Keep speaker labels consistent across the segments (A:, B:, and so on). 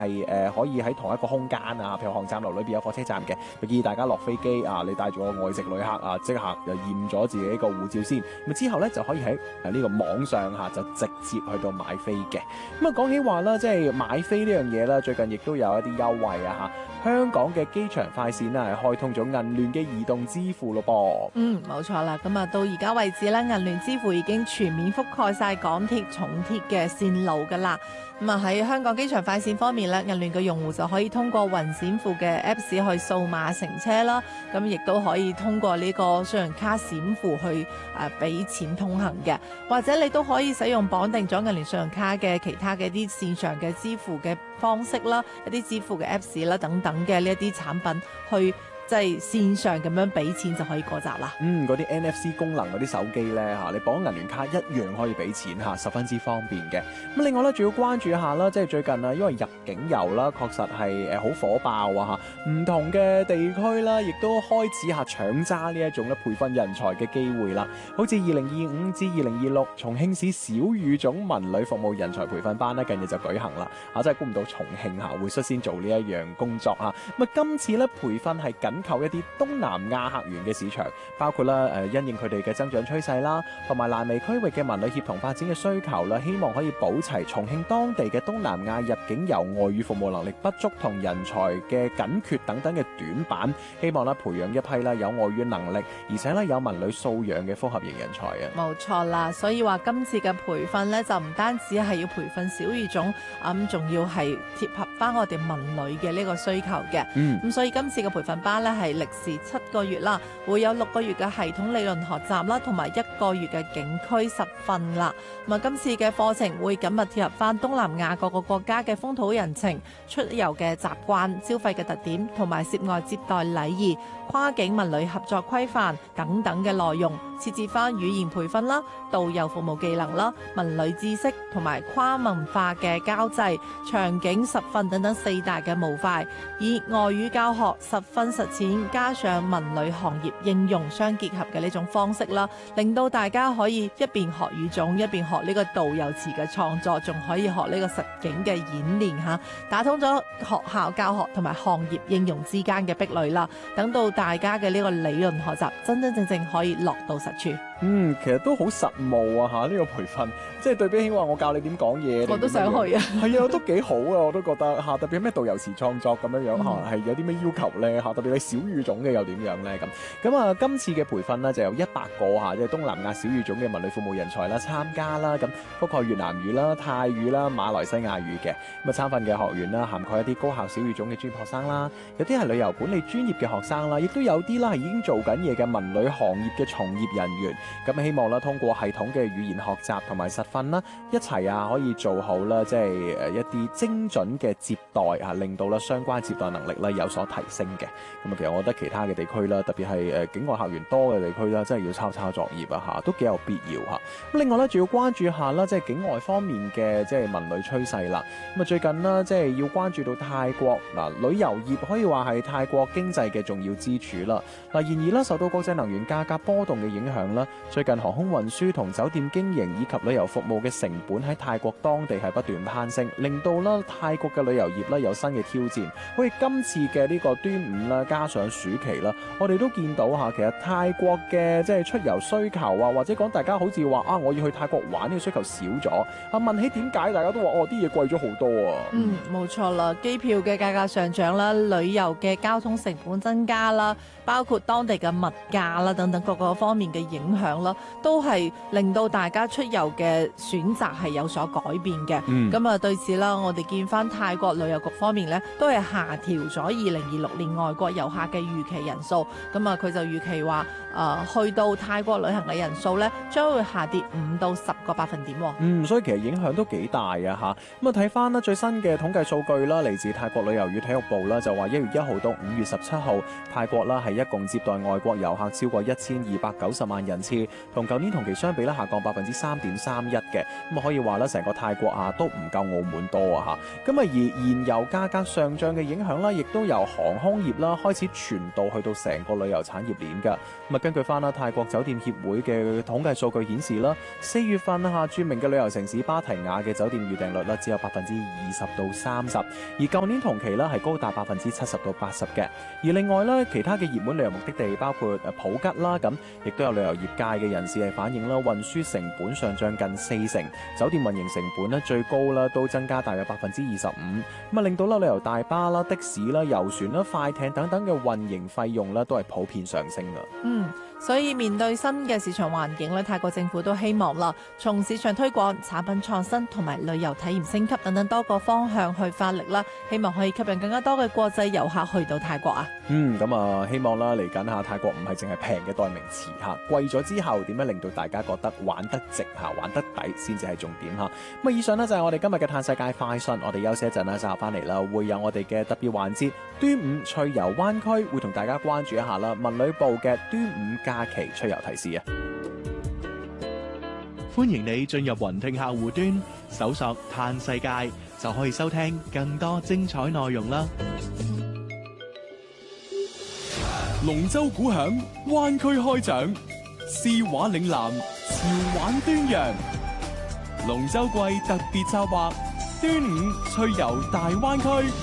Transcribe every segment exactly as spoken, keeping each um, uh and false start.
A: 係誒、呃、可以喺同一個空間啊，譬如航站樓裏邊有火車站嘅，就建議大家落飛機啊，你帶住個外籍旅客啊，即刻就驗咗自己個護照先，咁之後咧就可以喺誒呢個網上嚇、啊、就直接去到買飛嘅。咁啊講起話啦，即係買飛呢樣嘢啦，最近亦都有一啲優惠啊嚇。香港嘅機場快線呢係開通咗銀聯嘅移動支付咯噃。
B: 嗯，冇錯啦。咁啊到而家為止咧，銀聯支付已經全面覆蓋晒港鐵、重鐵嘅線路噶啦。咁啊喺香港機場快線方面咧，銀聯嘅用戶就可以通過雲閃付嘅 Apps 去掃碼乘車啦。咁亦都可以通過呢個信用卡閃付去誒俾錢通行嘅，或者你都可以使用綁定咗銀聯信用卡嘅其他嘅啲線上嘅支付嘅方式啦，一啲支付嘅 Apps 啦等等嘅呢一啲產品去。即係線上咁樣俾錢就可以過閘啦。
A: 嗯，嗰啲 N F C 功能嗰啲手機咧嚇，你綁銀聯卡一樣可以俾錢嚇，十分之方便嘅。咁另外咧，仲要關注一下啦，即係最近啊，因為入境遊啦，確實係誒好火爆啊嚇，唔同嘅地區啦，亦都開始下搶揸呢一種咧培訓人才嘅機會啦。好似二零二五至二零二六重慶市小語種文旅服務人才培訓班咧，近日就舉行啦。嚇，真係估唔到重慶嚇會率先做呢一樣工作嚇。咁啊，今次咧培訓係緊扣一啲東南亞客源嘅市場，包括啦誒因應佢哋嘅增長趨勢啦，同埋瀾湄區域嘅文旅協同發展嘅需求啦，希望可以補齊重慶當地嘅東南亞入境遊外語服務能力不足同人才嘅緊缺等等嘅短板，希望咧培養一批啦有外語能力而且咧有文旅素養嘅複合型人才啊！
B: 冇錯啦，所以話今次嘅培訓咧就唔單止係要培訓小語種，咁仲要係貼合翻我哋文旅嘅呢個需求嘅。
A: 嗯，
B: 咁所以今次嘅培訓班咧係歷時七個月啦，會有六個月嘅系統理論學習啦，同埋一個月嘅景區實訓啦。咁啊，今次嘅課程會緊密貼合翻東南亞各個國家嘅風土人情、出遊嘅習慣、消費嘅特點，同埋涉外接待禮儀、跨境文旅合作規範等等嘅內容，設置翻語言培訓啦、導遊服務技能啦、文旅知識同埋跨文化嘅交際、場景實訓等等四大嘅模塊，以外語教學、實訓實踐加上文旅行業應用相結合嘅呢種方式啦，令到大家可以一邊學語種，一邊學呢個導遊詞嘅創作，仲可以學呢個實景嘅演練嚇，打通咗學校教學同埋行業應用之間嘅壁壘啦。等到大家嘅呢個理論學習真真正正可以落到實處。
A: 嗯，其實都好實務啊嚇，呢、這個培訓即係對比起話我教你點講嘢，
B: 我都想去啊。
A: 係啊，都幾好啊，我都覺得嚇，特別係咩導遊詞創作咁樣樣嚇，係、嗯、有啲咩要求咧嚇，特別係小語種嘅又點樣咧咁。咁啊，今次嘅培訓呢，就有一百個嚇，即係東南亞小語種嘅文旅服務人才啦參加啦，咁覆蓋越南語啦、泰語啦、馬來西亞語嘅。咁啊，參訓嘅學員啦，涵蓋一啲高校小語種嘅專業學生啦，有啲係旅遊管理專業嘅學生啦，亦都有啲啦係已經做緊嘢嘅文旅行業嘅從業人員。咁希望啦，通過系統嘅語言學習同埋實訓啦，一齊啊可以做好啦，即係誒一啲精準嘅接待啊，令到啦相關接待能力咧有所提升嘅。咁啊，其實我覺得其他嘅地區啦，特別係誒境外客源多嘅地區啦，真係要抄抄作業啊嚇，都幾有必要嚇。咁另外咧，仲要關注下啦，即係境外方面嘅即係文旅趨勢啦。咁啊，最近啦，即係要關注到泰國嗱，旅遊業可以話係泰國經濟嘅重要支柱啦。嗱，然而啦，受到國際能源價格波動嘅影響啦，最近航空運輸同酒店經營以及旅遊服務嘅成本喺泰國當地係不斷攀升，令到啦泰國嘅旅遊業咧有新嘅挑戰。好似今次嘅呢個端午啦，加上暑期啦，我哋都見到嚇，其實泰國嘅即係出遊需求啊，或者講大家好似話啊，我要去泰國玩呢個需求少咗。啊，問起點解，大家都話哦，啲嘢貴咗好多啊。
B: 嗯，冇錯啦，機票嘅價格上漲啦，旅遊嘅交通成本增加啦，包括當地嘅物價啦等等各個方面嘅影響啦，都係令到大家出遊嘅選擇係有所改變嘅。咁啊、嗯，對此啦，我哋見翻泰國旅遊局方面咧，都係下調咗二零二六年外國遊客嘅預期人數。咁啊，佢就預期話，誒、呃、去到泰國旅行嘅人數咧，將會下跌五到十個百分點。
A: 嗯，所以其實影響都幾大啊嚇。咁啊，睇翻啦最新嘅統計數據啦，嚟自泰國旅遊與體育部啦，就話一月一號到五月十七號，泰國啦係一共接待外國遊客超過一千二百九十萬人次。 次，同舊年同期相比咧下降百分之三點三一嘅。咁啊可以話咧成個泰國啊都唔夠澳門多啊嚇。咁啊而燃油價格上漲嘅影響啦，亦都由航空業啦開始傳導去到成個旅遊產業鏈㗎。咁啊根據翻啦泰國酒店協會嘅統計數據顯示啦，四月份啊著名嘅旅遊城市芭提雅嘅酒店預訂率咧只有百分之二十到三十，而舊年同期咧係高達百分之七十到八十嘅。而另外咧其他嘅熱門旅遊目的地包括誒普吉啦，咁亦都有旅遊業界嘅人士係反映啦，運輸成本上漲近四成，酒店運營成本咧最高啦都增加大約百分之二十五，咁啊令到啦旅遊大巴啦、的士啦、遊船啦、快艇等等嘅運營費用咧都係普遍上升噶。
B: 嗯。所以面對新嘅市場環境咧，泰國政府都希望啦，從市場推廣、產品創新同埋旅遊體驗升級等等多個方向去發力啦，希望可以吸引更加多嘅國際遊客去到泰國啊。
A: 嗯，咁啊，希望啦嚟緊下泰國唔係淨係平嘅代名詞嚇，貴咗之後點樣令到大家覺得玩得值嚇、玩得抵先至係重點嚇。咁啊，以上呢就係我哋今日嘅嘆世界快訊，我哋休息一陣啦，稍後翻嚟啦，會有我哋嘅特別環節端午趣遊灣區，會同大家關注一下啦，文旅部嘅端午假期出遊提示啊！
C: 歡迎你進入雲聽客戶端，搜索嘆世界，就可以收聽更多精彩內容啦！
D: 龍舟鼓響，灣區開獎，詩畫嶺南，潮玩端陽。龍舟季特別策劃，端午趣遊大灣區。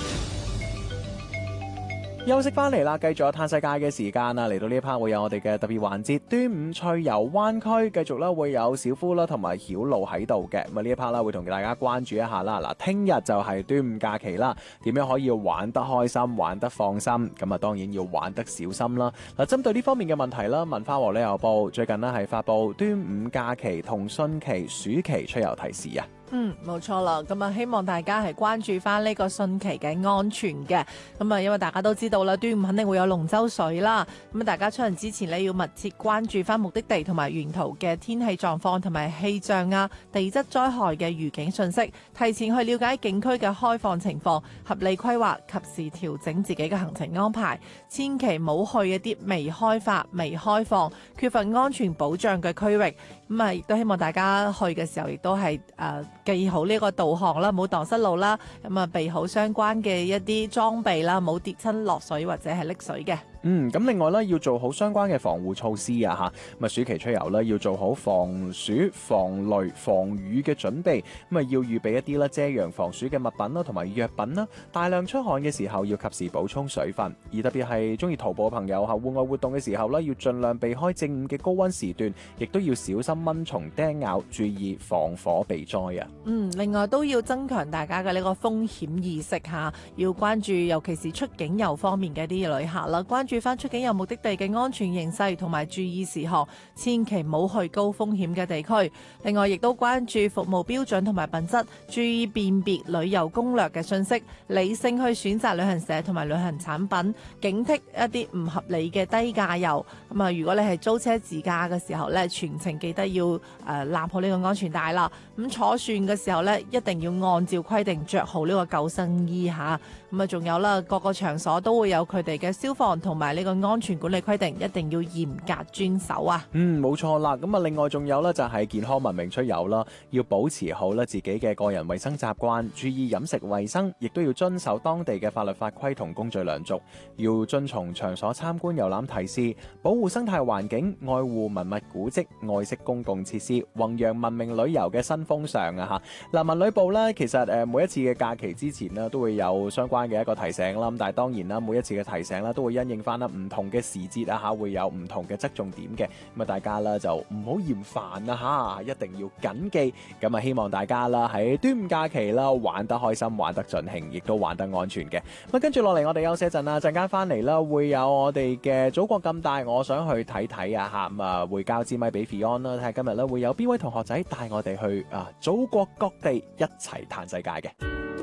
A: 休息翻嚟啦，繼續有嘆世界嘅時間啦，嚟到呢一 part 會有我哋嘅特別環節端午趣遊灣區，繼續啦會有小夫啦同埋曉露喺度嘅，咁啊呢一 part 啦會同大家關注一下啦。嗱，聽日就係端午假期啦，點樣可以玩得開心、玩得放心？咁啊當然要玩得小心啦。嗱，針對呢方面嘅問題啦，文化和旅遊部最近呢係發布端午假期同汛期、暑期出遊提示啊。
B: 嗯，冇錯啦。咁啊，希望大家係關注翻呢個汛期嘅安全嘅。咁啊，因為大家都知道啦，端午肯定會有龍舟水啦。咁啊，大家出行之前呢，要密切關注翻目的地同埋沿途嘅天氣狀況同埋氣象啊、地質災害嘅預警信息，提前去了解景區嘅開放情況，合理規劃，及時調整自己嘅行程安排。千祈唔好去一啲未開發、未開放、缺乏安全保障嘅區域。咁啊，亦都希望大家去嘅時候，亦都係誒、呃、記好呢個導航啦，唔好蕩失路啦。咁啊，備好相關嘅一啲裝備啦，唔好跌親落水或者係溺水嘅。
A: 嗯，咁另外咧要做好相關嘅防護措施啊嚇，咁啊暑期出遊咧要做好防暑、防雷、防雨嘅準備，咁啊要預備一啲咧遮陽防暑嘅物品啦，同埋藥品啦。大量出汗嘅時候要及時補充水分，而特別係中意徒步嘅朋友嚇，戶外活動嘅時候咧要盡量避開正午嘅高溫時段，亦都要小心蚊蟲叮咬，注意防火避災啊。
B: 嗯，另外都要增強大家嘅呢個風險意識嚇，要關注尤其是出境遊方面嘅啲旅客啦，關注翻出境遊目的地嘅安全形勢同埋注意事項，千祈唔好去高風險嘅地區。另外，亦都關注服務標準同埋品質，注意辨別旅遊攻略嘅信息，理性去選擇旅行社同埋旅行產品，警惕一啲唔合理嘅低價遊。咁啊，如果你係租車自駕嘅時候呢，全程記得要誒攬好呢個安全帶啦。咁坐船嘅時候呢，一定要按照規定着好呢個救生衣嚇。咁啊，仲有啦，各個場所都會有佢哋嘅消防同埋呢個安全管理規定，一定要嚴格遵守啊。
A: 嗯，冇錯啦。咁啊，另外仲有呢，就係健康文明出遊啦，要保持好咧自己嘅個人衛生習慣，注意飲食衛生，亦都要遵守當地嘅法律法規同公序良俗，要遵從場所參觀遊覽提示，保護生態環境，愛護文物古蹟，愛惜公共設施，弘揚文明旅遊嘅新風尚啊！嚇嗱，文旅部呢，其實誒每一次嘅假期之前呢，都會有相關嘅一個提醒啦。咁但係當然啦，每一次嘅提醒啦，都會因應翻啦唔同嘅時節啊嚇，會有唔同嘅側重點嘅。咁啊，大家啦就唔好嫌煩啊嚇，一定要緊記。咁啊，希望大家啦喺端午假期啦玩得開心，玩得盡興，亦都玩得安全嘅。咁跟住落嚟，我哋休息一陣啦，陣間翻嚟啦，會有我哋嘅祖國咁大，我想去睇睇啊嚇。咁啊，會交支咪俾 Fion 啦，睇下今日咧會有邊位同學仔帶我哋去啊祖國各地一齊嘆世界嘅。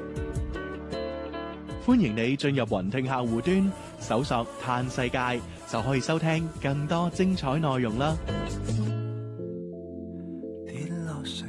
C: 歡迎你進入雲聽客戶端，搜索嘆世界，就可以收聽更多精彩內容啦。